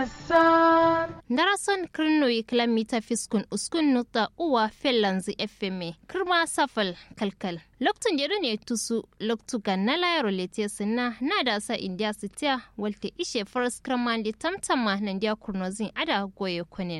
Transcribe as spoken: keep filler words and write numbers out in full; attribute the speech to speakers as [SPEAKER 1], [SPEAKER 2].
[SPEAKER 1] Darason kirnoyi kilomita fiskun uskun nuta uwa fellanzi F M A kirma safal kalkal. Loktun jeru ne tusu loktu ganna layaro lete sinna na da sa india sitia walte ishe forest kramandi tamtama nan dia kurnozin ada goye kunin.